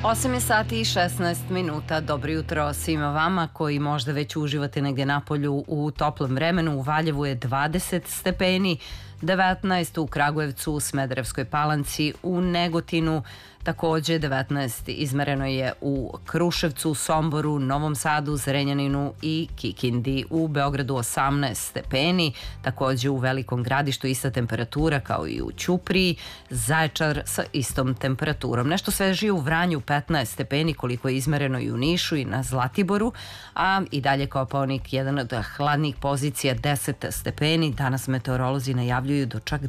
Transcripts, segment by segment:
8 je sati i 16 minuta. Dobro jutro svima vama koji možda već uživate negdje napolju u toplom vremenu. U Valjevu je 20 stepeni, 19 u Kragujevcu, u Smederevskoj Palanci, u Negotinu takođe 19 izmereno je u Kruševcu, Somboru, Novom Sadu, Zrenjaninu i Kikindi. U Beogradu 18 stepeni, takođe u Velikom Gradištu ista temperatura kao i u Ćupriji, Zaječar sa istom temperaturom. Nešto svežije u Vranju 15 stepeni koliko je izmereno i u Nišu i na Zlatiboru, a i dalje Kopaonik jedan od hladnijih pozicija 10 stepeni. Danas meteorolozi najavljuju do čak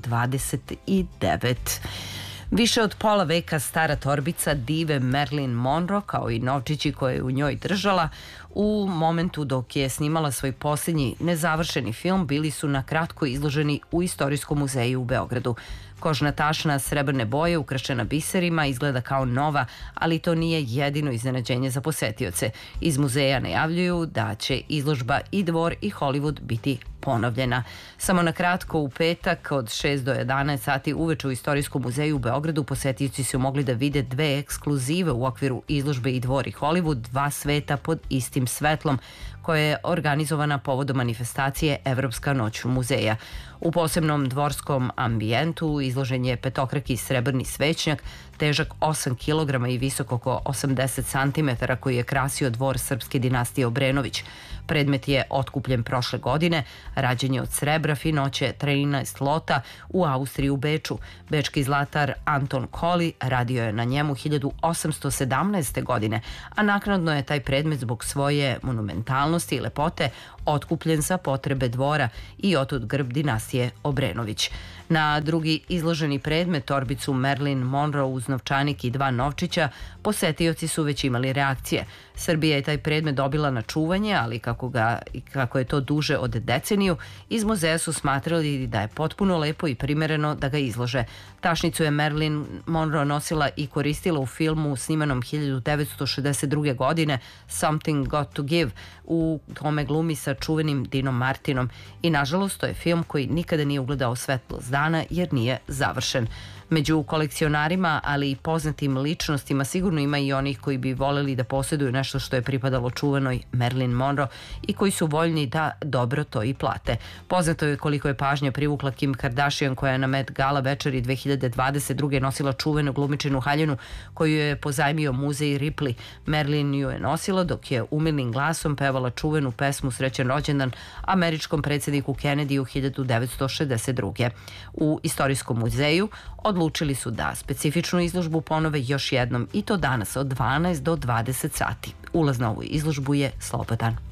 29. Više od pola veka stara torbica dive Marilyn Monroe, kao i novčići koje je u njoj držala, u momentu dok je snimala svoj posljednji nezavršeni film, bili su na kratko izloženi u Istorijskom muzeju u Beogradu. Kožna tašna srebrne boje ukrašena biserima izgleda kao nova, ali to nije jedino iznenađenje za posetioce. Iz muzeja najavljuju da će izložba i Dvor i Hollywood biti ponovljena. Samo na kratko u petak od 6 do 11 sati uveče u Istorijskom muzeju u Beogradu posetioci su mogli da vide dve ekskluzive u okviru izložbe i Dvor i Hollywood, dva sveta pod istim svetlom, koja je organizovana povodom manifestacije Evropska noć muzeja. U posebnom dvorskom ambijentu izložen je petokraki srebrni svećnjak, težak 8 kg i visok oko 80 cm, koji je krasio dvor srpske dinastije Obrenović. Predmet je otkupljen prošle godine, rađen je od srebra finoće 13 lota u Austriji u Beču. Bečki zlatar Anton Koli radio je na njemu 1817. godine, a naknadno je taj predmet zbog svoje monumentalnosti i lepote otkupljen za potrebe dvora i otud grb dinastije Obrenović. Na drugi izloženi predmet, torbicu Marilyn Monroe uz novčanik i dva novčića, posetioci su već imali reakcije. Srbija je taj predmet dobila na čuvanje, ali kako je to duže od deceniju, iz muzeja su smatrali da je potpuno lepo i primereno da ga izlože. Tašnicu je Marilyn Monroe nosila i koristila u filmu snimanom 1962. godine Something Got to Give, u tome glumi sa čuvenim Dinom Martinom, i nažalost to je film koji nikada nije ugledao svetlost dana jer nije završen. Među kolekcionarima, ali i poznatim ličnostima, sigurno ima i onih koji bi voljeli da posjeduju nešto što je pripadalo čuvenoj Marilyn Monroe i koji su voljni da dobro to i plate. Poznato je koliko je pažnje privukla Kim Kardashian, koja je na Met Gala večeri 2022. nosila čuvenu glumičinu haljinu koju je pozajmio muzej Ripley. Marilyn ju je nosila dok je umilnim glasom pevala čuvenu pesmu Srećan rođendan američkom predsjedniku Kennedyu 1962. U Istorijskom muzeju odlučili su da specifičnu izložbu ponove još jednom, i to danas od 12 do 20 sati. Ulaz na ovu izložbu je slobodan.